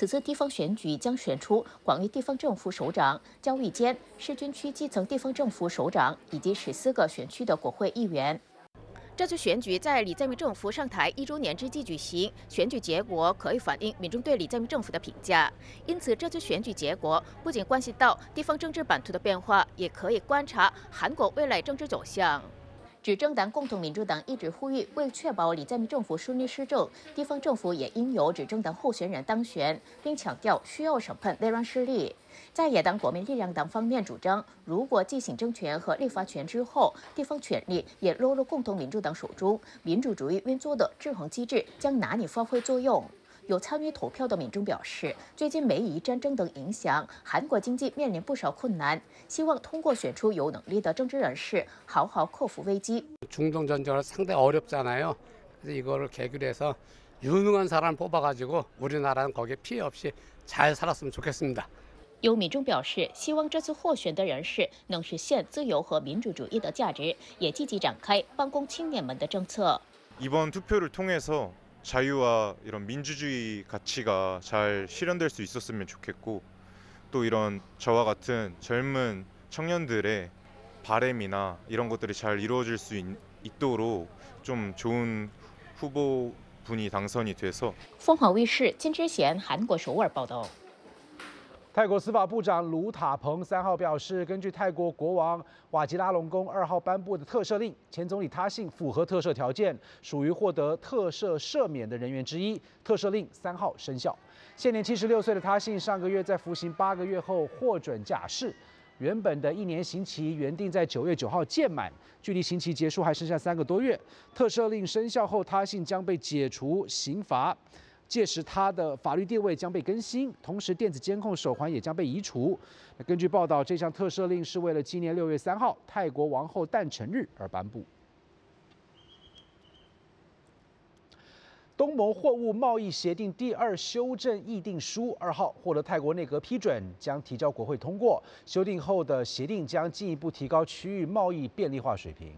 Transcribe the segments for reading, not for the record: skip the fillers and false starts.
此次地方选举将选出广域地方政府首长、教育监、市军区基层地方政府首长以及14个选区的国会议员。这次选举在李在明政府上台1周年之际举行，选举结果可以反映民众对李在明政府的评价。因此，这次选举结果不仅关系到地方政治版图的变化，也可以观察韩国未来政治走向。执政党共同民主党一直呼吁，为确保李在明政府顺利施政，地方政府也应由执政党候选人当选，并强调需要审判内乱势力。在野党国民力量党方面主张，如果继行政权和立法权之后，地方权力也落入共同民主党手中，民主主义运作的制衡机制将难以发挥作用。有参与投票的民众表示，最近美伊战争等影响，韩国经济面临不少困难，希望通过选出有能力的政治人士，好好克服危机。 중동전쟁은 상당히 어렵잖아요. 그래서 이거를 계기로 해서 유능한 사람 뽑아가지고 우리나라는 거기에 피해 없이 잘 살았으면 좋겠습니다. 有民众表示，希望这次获选的人士能实现自由和民主主义的价值，也积极展开帮工青年们的政策。 이번 투표를 통해서 자유와 이런 민주주의 가치가 잘 실현될 수 있었으면 좋겠고 또 이런 저와 같은 젊은 청년들의 바램이나 이런 것들이 잘 이루어질 수 있도록 좀 좋은 후보분이 당선이 돼서 凤凰卫视金之贤韩国首尔报道。 泰国司法部长卢塔彭3号表示，根据泰国国王瓦吉拉隆功2号颁布的特赦令，前总理他信符合特赦条件，属于获得特赦赦免的人员之一。特赦令3号生效。现年76岁的他信，上个月在服刑8个月后获准假释。原本的1年刑期原定在9月9号届满，距离刑期结束还剩下3个多月。特赦令生效后，他信将被解除刑罚。 届时，他的法律地位将被更新，同时电子监控手环也将被移除。根据报道，这项特赦令是为了纪念6月3号泰国王后诞辰日而颁布。东盟货物贸易协定第2修正议定书2号获得泰国内阁批准，将提交国会通过。修订后的协定将进一步提高区域贸易便利化水平。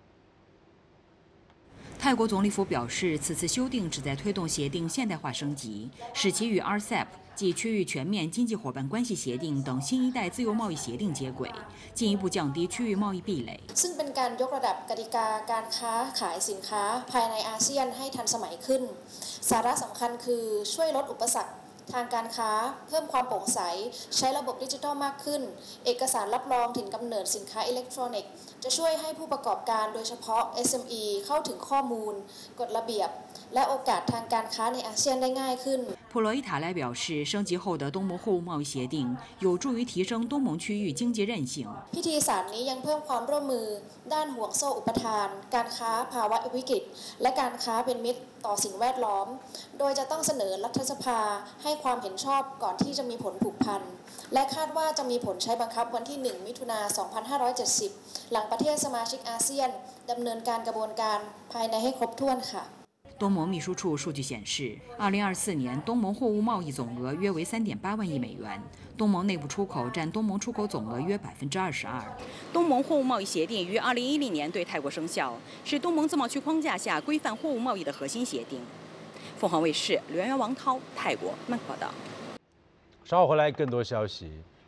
泰国总理府表示，此次修订旨在推动协定现代化升级，使其与 RCEP 即区域全面经济伙伴关系协定等新一代自由贸易协定接轨，进一步降低区域贸易壁垒。 ซึ่งเป็นการยกระดับกติกาการค้าขายสินค้าภายในอาเซียนให้ทันสมัยขึ้นสาระสำคัญคือช่วยลดอุปสรรค ทางการค้าเพิ่มความโปร่งใสใช้ระบบดิจิทัลมากขึ้นเอกสารรับรองถิ่นกำเนิดสินค้าอิเล็กทรอนิกส์จะช่วยให้ผู้ประกอบการโดยเฉพาะ SME เข้าถึงข้อมูลกฎระเบียบและโอกาสทางการค้าในอาเซียนได้ง่ายขึ้น普洛伊塔莱表示，升级后的东盟货物贸易协定有助于提升东盟区域经济韧性。 พิธีสารนี้ยังเพิ่มความร่วมมือด้านห่วงโซ่อุปทาน การค้าภาวะวิกฤต และการค้าเป็นมิตรต่อสิ่งแวดล้อม โดยจะต้องเสนอรัฐสภาให้ความเห็นชอบก่อนที่จะมีผลผูกพัน และคาดว่าจะมีผลใช้บังคับวันที่ 1 มิถุนายน 2570 หลังประเทศสมาชิกอาเซียนดำเนินการกระบวนการภายในให้ครบถ้วนค่ะ东盟秘书处数据显示，2024年东盟货物贸易总额约为3.8万亿美元，东盟内部出口占东盟出口总额约22%。东盟货物贸易协定于2010年对泰国生效，是东盟自贸区框架下规范货物贸易的核心协定。凤凰卫视刘媛媛、王涛，泰国曼谷报道。 稍后回来更多消息。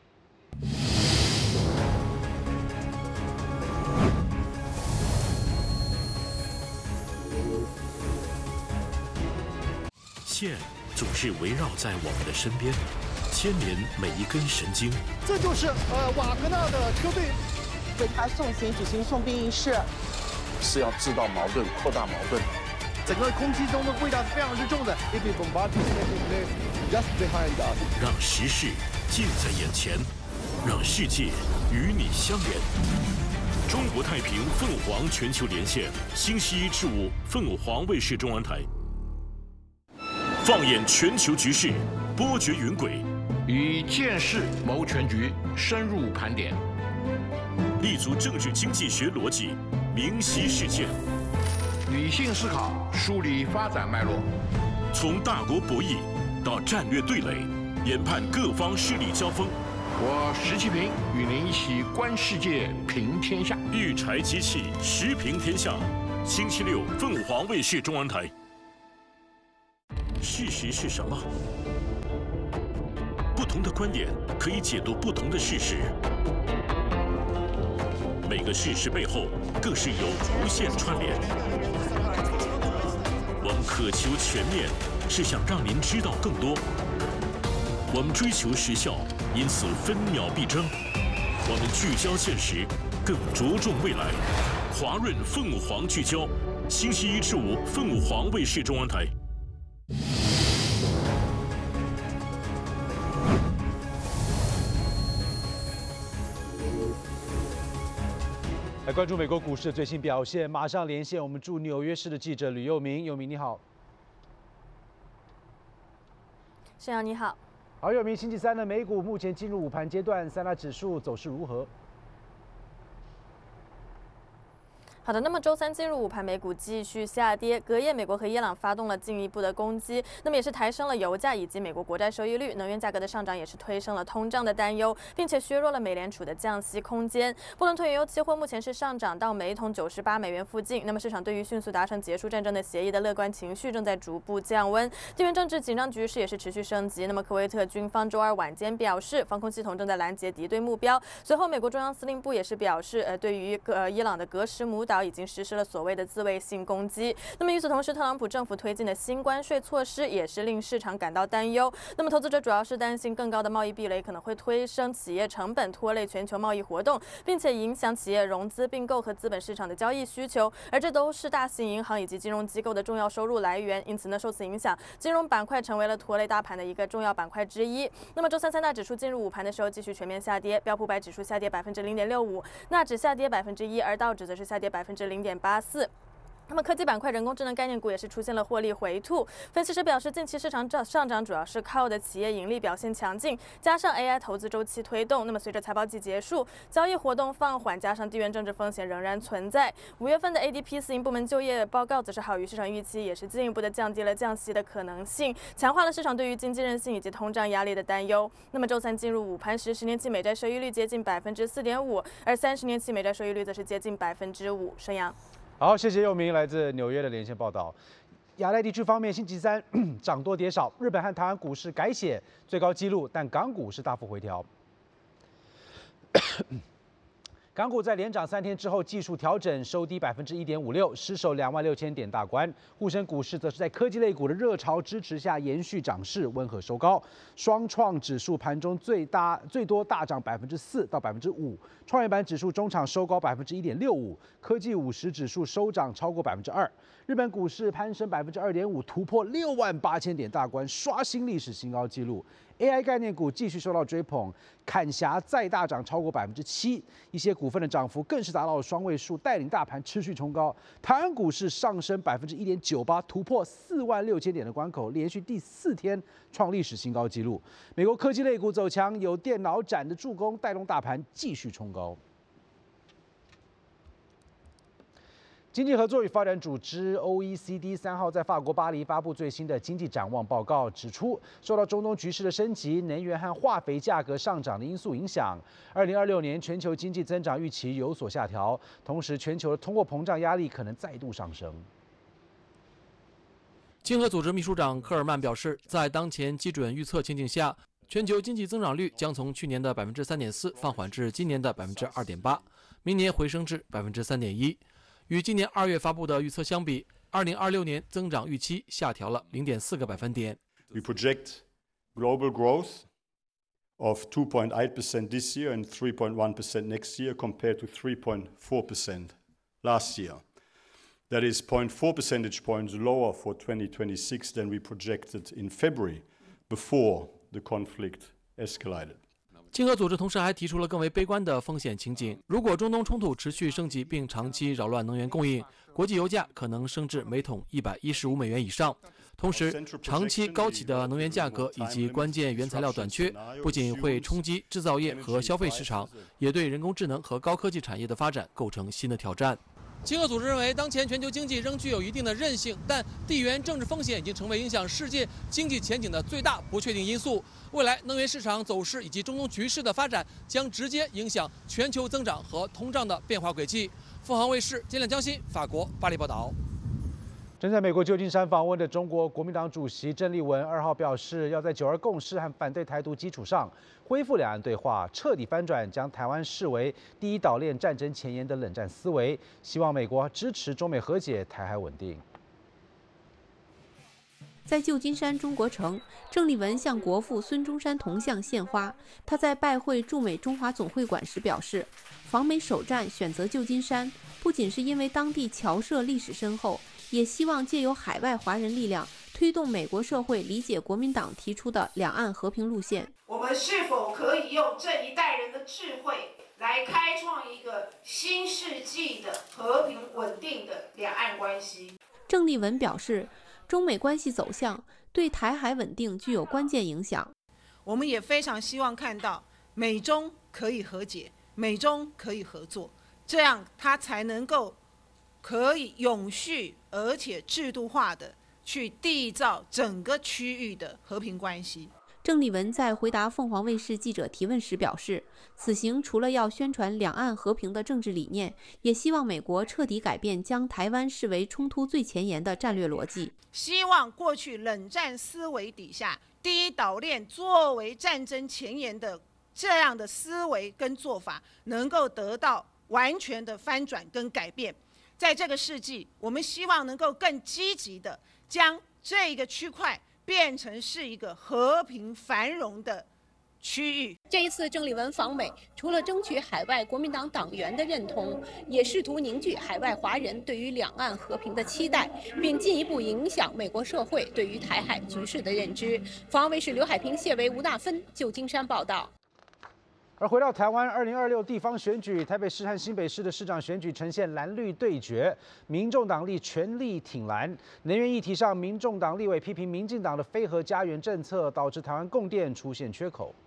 线总是围绕在我们的身边，牵连每一根神经。 这就是瓦格纳的车队为他送行举行送殡仪式， 是要制造矛盾、扩大矛盾。 整个空气中的味道是非常之重的。Just behind us， 让时事近在眼前，让世界与你相连。中国太平凤凰全球连线，星期1至5，凤凰卫视中文台。 放眼全球局势，波谲云轨， 以见识谋全局，深入盘点， 立足政治经济学逻辑，明晰事件， 理性思考，梳理发展脉络， 从大国博弈到战略对垒，研判各方势力交锋。 我石其平与您一起观世界，评天下。 育柴机器，时评天下。星期6，凤凰卫视中文台。事实是什么？ 同的观点可以解读不同的事实，每个事实背后更是有无限串联。我们渴求全面，是想让您知道更多。我们追求时效，因此分秒必争。我们聚焦现实，更着重未来。华润凤凰聚焦，星期1至5，凤凰卫视中文台。 来关注美国股市的最新表现，马上连线我们驻纽约市的记者吕佑明。佑明你好。 沈阳你好。 好，佑明，星期三的美股目前进入午盘阶段，三大指数走势如何？ 好的，那么周三进入午盘，美股继续下跌。隔夜，美国和伊朗发动了进一步的攻击，那么也是抬升了油价以及美国国债收益率。能源价格的上涨也是推升了通胀的担忧，并且削弱了美联储的降息空间。布伦特原油期货目前是上涨到每桶98美元附近。那么市场对于迅速达成结束战争的协议的乐观情绪正在逐步降温。地缘政治紧张局势也是持续升级。那么科威特军方周二晚间表示，防空系统正在拦截敌对目标。随后，美国中央司令部也是表示，对于伊朗的格什姆岛已经实施了所谓的自卫性攻击。那么与此同时，特朗普政府推进的新关税措施也是令市场感到担忧。那么投资者主要是担心更高的贸易壁垒可能会推升企业成本，拖累全球贸易活动，并且影响企业融资、并购和资本市场的交易需求。而这都是大型银行以及金融机构的重要收入来源。因此呢，受此影响，金融板块成为了拖累大盘的一个重要板块之一。那么周三三大指数进入午盘的时候继续全面下跌，标普500指数下跌0.65%，纳指下跌1%，而道指则是下跌0.84%。那么科技板块、人工智能概念股也是出现了获利回吐。分析师表示，近期市场上涨主要是靠的企业盈利表现强劲，加上 AI 投资周期推动。那么随着财报季结束，交易活动放缓，加上地缘政治风险仍然存在。5月份的 ADP 私营部门就业报告则是好于市场预期，也是进一步的降低了降息的可能性，强化了市场对于经济韧性以及通胀压力的担忧。那么周三进入午盘时，10年期美债收益率接近4.5%，而30年期美债收益率则是接近5%。沈阳。 好，谢谢佑明来自纽约的连线报道。亚太地区方面，星期三涨多跌少，日本和台湾股市改写最高纪录，但港股是大幅回调。港股在连涨3天之后，技术调整收低1.56%，失守26000点大关。沪深股市则是在科技类股的热潮支持下延续涨势，温和收高。双创指数盘中最多大涨4%到5%，创业板指数中场收高1.65%，科技50指数收涨超过2%。日本股市攀升2.5%，突破68000点大关，刷新历史新高纪录。AI 概念股继续受到追捧，砍霞再大涨超过7%，一些股份的涨幅更是达到了双位数，带领大盘持续冲高。台湾股市上升1.98%，突破46000点的关口，连续第4天创历史新高纪录。美国科技类股走强，有电脑展的助攻，带动大盘继续冲高。经济合作与发展组织 OECD 3号在法国巴黎发布最新的经济展望报告，指出受到中东局势的升级、能源和化肥价格上涨的因素影响，2026年全球经济增长预期有所下调，同时全球的通货膨胀压力可能再度上升。 经合组织秘书长科尔曼表示，在当前基准预测情景下，全球经济增长率将从去年的3.4%放缓至今年的2.8%，明年回升至3.1%。与今年2月发布的预测相比，2026年增长预期下调了0.4个百分点。 We project global growth of 2.8% this year and 3.1% next year, compared to 3.4% last year. That is 0.4 percentage points lower for 2026 than we projected in February, before the conflict escalated. 经合组织同时还提出了更为悲观的风险情景，如果中东冲突持续升级并长期扰乱能源供应，国际油价可能升至每桶115美元以上。同时，长期高企的能源价格以及关键原材料短缺，不仅会冲击制造业和消费市场，也对人工智能和高科技产业的发展构成新的挑战。经合组织认为，当前全球经济仍具有一定的韧性，但地缘政治风险已经成为影响世界经济前景的最大不确定因素。未来能源市场走势以及中东局势的发展将直接影响全球增长和通胀的变化轨迹。凤凰卫视金亮江新，法国巴黎报道。 正在美国旧金山访问的中国国民党主席郑丽文2号表示，要在9·2共识和反对台独基础上恢复两岸对话，彻底翻转将台湾视为第一岛链战争前沿的冷战思维，希望美国支持中美和解、台海稳定。 在旧金山中国城，郑丽文向国父孙中山铜像献花。他在拜会驻美中华总会馆时表示，访美首站选择旧金山，不仅是因为当地侨社历史深厚，也希望借由海外华人力量，推动美国社会理解国民党提出的两岸和平路线。 我们是否可以用这一代人的智慧，来开创一个新世纪的和平稳定的两岸关系？ 郑丽文表示，中美关系走向对台海稳定具有关键影响。 我们也非常希望看到美中可以和解，美中可以合作，这样它才能够可以永续而且制度化的去缔造整个区域的和平关系。 郑丽文在回答凤凰卫视记者提问时表示，此行除了要宣传两岸和平的政治理念，也希望美国彻底改变将台湾视为冲突最前沿的战略逻辑。 希望过去冷战思维底下第一岛链作为战争前沿的这样的思维跟做法，能够得到完全的翻转跟改变。在这个世纪，我们希望能够更积极的将这个区块变成是一个和平繁荣的区域。 这一次郑丽文访美，除了争取海外国民党党员的认同，也试图凝聚海外华人对于两岸和平的期待，并进一步影响美国社会对于台海局势的认知。凤凰卫视刘海平、谢维、吴大芬，旧金山报道。 而回到台湾，2026地方选举，台北市和新北市的市长选举呈现蓝绿对决，民众党立全力挺蓝。能源议题上，民众党立委批评民进党的非核家园政策，导致台湾供电出现缺口。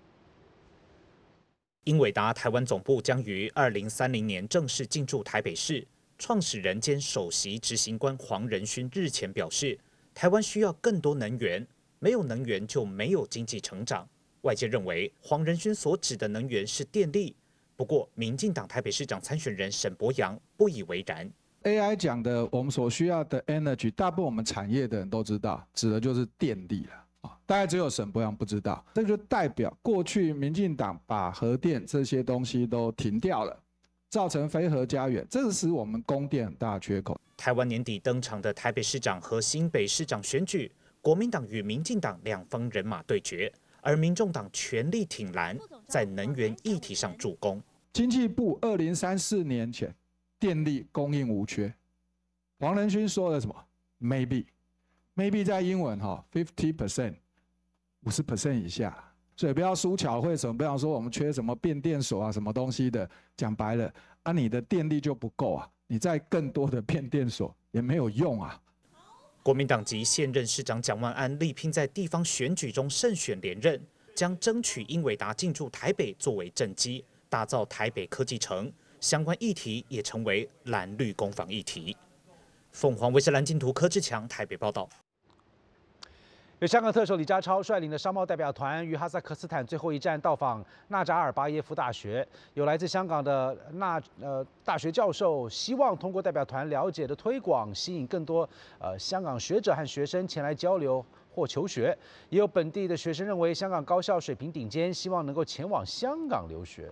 英伟达台湾总部将于2030年正式进驻台北市。创始人兼首席执行官黄仁勋日前表示，台湾需要更多能源，没有能源就没有经济成长。外界认为黄仁勋所指的能源是电力，不过民进党台北市长参选人沈伯洋不以为然。 AI 讲的我们所需要的 energy， 大部分我们产业的人都知道，指的就是电力了。大概只有沈伯洋不知道，这就代表过去民进党把核电这些东西都停掉了，造成非核家园，这使我们供电很大的缺口。 台湾年底登场的台北市长和新北市长选举，国民党与民进党两方人马对决，而民众党全力挺蓝，在能源议题上助攻。 经济部2034年前电力供应无缺，黄仁勋说了什么 ？Maybe 在英文50%， 50% 以下，所以不要输巧会什么，不要说我们缺什么变电所啊，什么东西的。讲白了，你的电力就不够啊，你在更多的变电所也没有用啊。 国民党籍现任市长蒋万安力拼在地方选举中胜选连任，将争取英伟达进驻台北作为政绩，打造台北科技城。相关议题也成为蓝绿攻防议题。凤凰卫视蓝镜图柯志强台北报道。 由香港特首李家超率领的商贸代表团于哈萨克斯坦最后一站到访纳扎尔巴耶夫大学，有来自香港的大学教授希望通过代表团了解的推广，吸引更多香港学者和学生前来交流或求学。也有本地的学生认为香港高校水平顶尖，希望能够前往香港留学。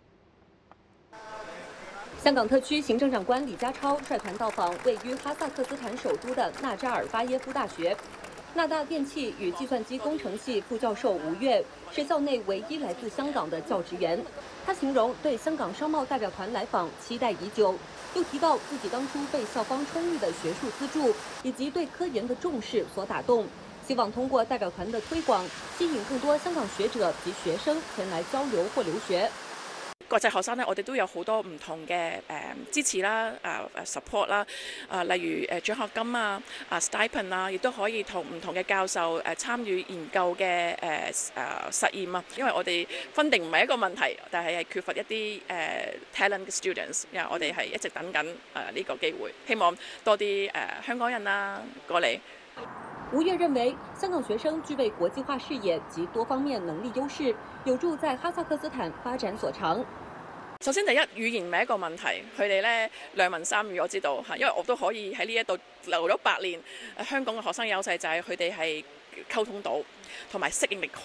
香港特区行政长官李家超率团到访位于哈萨克斯坦首都的纳扎尔巴耶夫大学。纳大电气与计算机工程系副教授吴越是校内唯一来自香港的教职员。他形容对香港商贸代表团来访期待已久，又提到自己当初被校方充裕的学术资助以及对科研的重视所打动，希望通过代表团的推广，吸引更多香港學者及學生前來交流或留學。 國際學生咧，我哋都有好多唔同嘅支持啦、support 啦，例如獎學金啊、stipend 啊，亦都可以同唔同嘅教授參與研究嘅實驗啊。因為我哋分定唔係一個問題，但係缺乏一啲talent 嘅 students， 因為我哋係一直等緊呢個機會，希望多啲香港人啊過嚟。 吳越认为，香港学生具备国际化视野及多方面能力优势，有助在哈萨克斯坦发展所长。 首先第一，語言唔係一個問題，佢哋咧兩文三語我知道嚇，因為我都可以喺呢一度留咗8年。香港嘅學生優勢就係佢哋係溝通到，同埋適應力